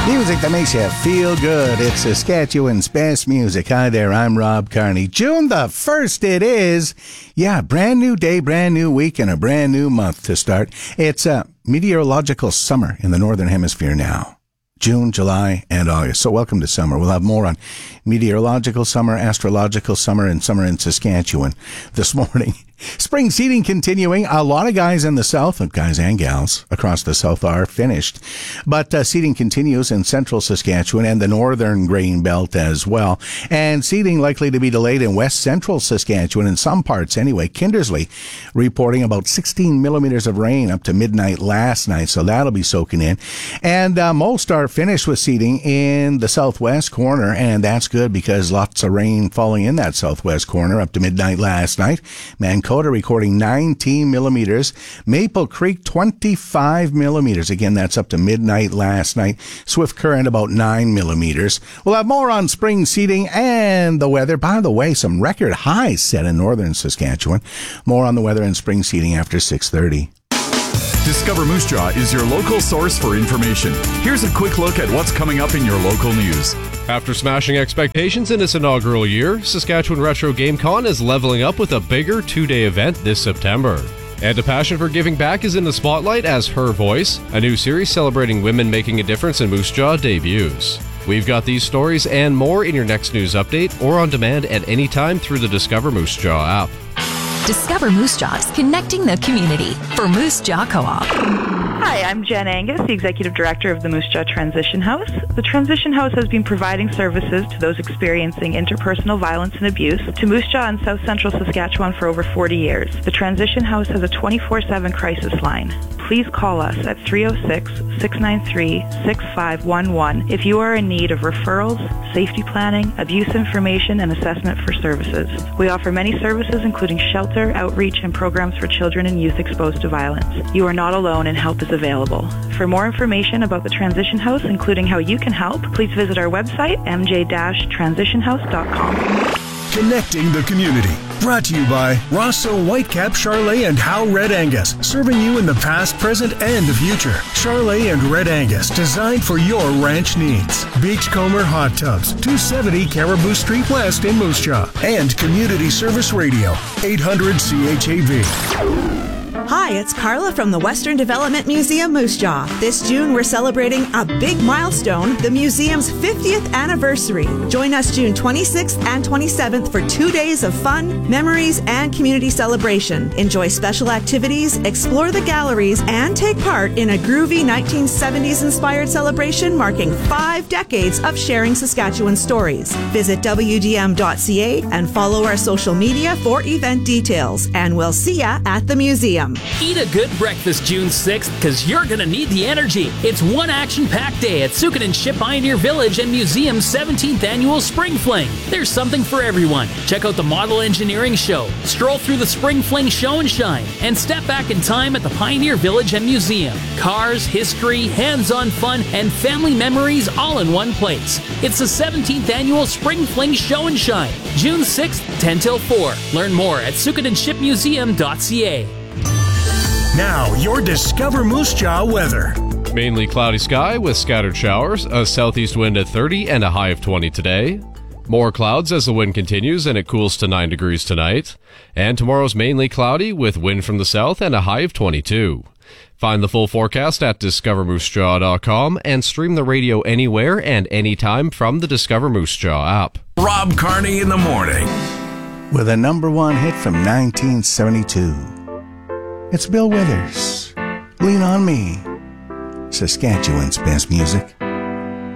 Music that makes you feel good. It's Saskatchewan's best music. Hi there, I'm Rob Carney. June the 1st it is. Yeah, brand new day, brand new week, and a brand new month to start. It's a meteorological summer in the Northern Hemisphere now. June, July, and August. So welcome to summer. We'll have more on meteorological summer, astrological summer, and summer in Saskatchewan this morning. Spring seeding continuing. A lot of guys in the south, guys and gals across the south, are finished. But seeding continues in central Saskatchewan and the northern grain belt as well. And seeding likely to be delayed in west central Saskatchewan in some parts anyway. Kindersley reporting about 16 millimeters of rain up to midnight last night, so that'll be soaking in. And most are finished with seeding in the southwest corner, and that's good because lots of rain falling in that southwest corner up to midnight last night. Mancota recording 19 millimeters. Maple Creek 25 millimeters. Again, that's up to midnight last night. Swift Current about 9 millimeters. We'll have more on spring seeding and the weather. By the way, some record highs set in northern Saskatchewan. More on the weather and spring seeding after 6:30. Discover Moose Jaw is your local source for information. Here's a quick look at what's coming up in your local news. After smashing expectations in its inaugural year, Saskatchewan Retro GameCon is leveling up with a bigger two-day event this September. And a passion for giving back is in the spotlight as Her Voice, a new series celebrating women making a difference in Moose Jaw, debuts. We've got these stories and more in your next news update or on demand at any time through the Discover Moose Jaw app. Discover Moose Jaw is connecting the community for Moose Jaw Co-op. Hi, I'm Jen Angus, the Executive Director of the Moose Jaw Transition House. The Transition House has been providing services to those experiencing interpersonal violence and abuse to Moose Jaw and South Central Saskatchewan for over 40 years. The Transition House has a 24/7 crisis line. Please call us at 306-693-6511 if you are in need of referrals, safety planning, abuse information, and assessment for services. We offer many services including shelter, outreach, and programs for children and youth exposed to violence. You are not alone and help is available. For more information about the Transition House, including how you can help, please visit our website, mj-transitionhouse.com. Connecting the community. Brought to you by Rosso Whitecap, Charolais, and Howe Red Angus. Serving you in the past, present, and the future. Charolais and Red Angus, designed for your ranch needs. Beachcomber Hot Tubs, 270 Caribou Street West in Moose Jaw. And Community Service Radio, 800 CHAV. Hi, it's Carla from the Western Development Museum, Moose Jaw. This June, we're celebrating a big milestone, the museum's 50th anniversary. Join us June 26th and 27th for 2 days of fun, memories, and community celebration. Enjoy special activities, explore the galleries, and take part in a groovy 1970s-inspired celebration marking 5 decades of sharing Saskatchewan stories. Visit wdm.ca and follow our social media for event details. And we'll see ya at the museum. Eat a good breakfast June 6th because you're going to need the energy. It's one action-packed day at Suikin-Ship Pioneer Village and Museum's 17th annual Spring Fling. There's something for everyone. Check out the Model Engineering Show, stroll through the Spring Fling Show and Shine, and step back in time at the Pioneer Village and Museum. Cars, history, hands-on fun, and family memories all in one place. It's the 17th annual Spring Fling Show and Shine, June 6th, 10 till 4. Learn more at suikinandshipmuseum.ca. Now, your Discover Moose Jaw weather. Mainly cloudy sky with scattered showers, a southeast wind at 30 and a high of 20 today. More clouds as the wind continues and it cools to 9 degrees tonight. And tomorrow's mainly cloudy with wind from the south and a high of 22. Find the full forecast at discovermoosejaw.com and stream the radio anywhere and anytime from the Discover Moose Jaw app. Rob Carney in the morning. With a number one hit from 1972. It's Bill Withers. Lean on Me. Saskatchewan's best music.